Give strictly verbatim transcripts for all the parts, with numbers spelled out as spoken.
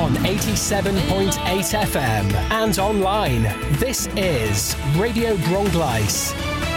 on eighty-seven point eight F M and online. This is Radio Bronglice.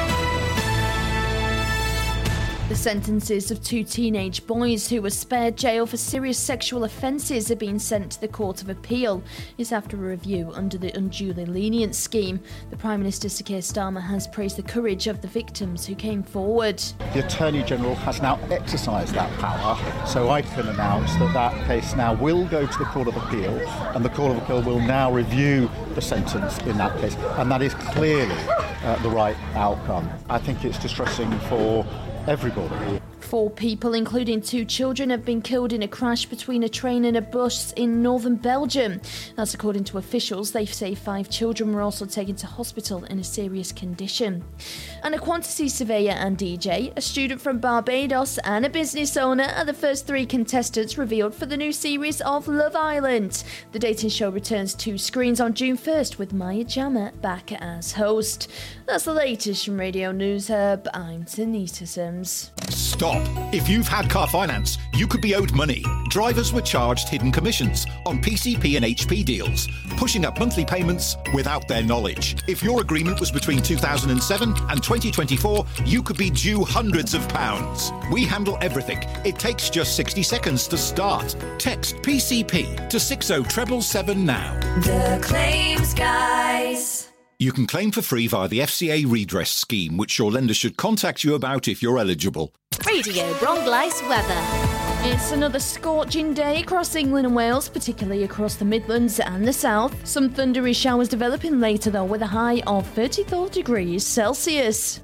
The sentences of two teenage boys who were spared jail for serious sexual offences are being sent to the Court of Appeal. It's after a review under the unduly lenient scheme. The Prime Minister, Sir Keir Starmer, has praised the courage of the victims who came forward. The Attorney General has now exercised that power, so I can announce that that case now will go to the Court of Appeal, and the Court of Appeal will now review the sentence in that case, and that is clearly uh, the right outcome. I think it's distressing for everybody. Four people, including two children, have been killed in a crash between a train and a bus in northern Belgium. That's according to officials. They say five children were also taken to hospital in a serious condition. And a quantity surveyor and D J, a student from Barbados and a business owner are the first three contestants revealed for the new series of Love Island. The dating show returns to screens on June first with Maya Jama back as host. That's the latest from Radio News Hub. I'm Tanita Sims. Stop. If you've had car finance, you could be owed money. Drivers were charged hidden commissions on P C P and H P deals, pushing up monthly payments without their knowledge. If your agreement was between two thousand seven and twenty twenty-four, you could be due hundreds of pounds. We handle everything. It takes just sixty seconds to start. Text P C P to six oh seven seven now. The Claims Guys. You can claim for free via the F C A redress scheme, which your lender should contact you about if you're eligible. Radio Bronglice weather. It's another scorching day across England and Wales, particularly across the Midlands and the South. Some thundery showers developing later, though, with a high of thirty-four degrees Celsius.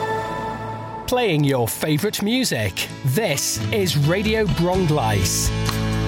Playing your favourite music. This is Radio Bronglice.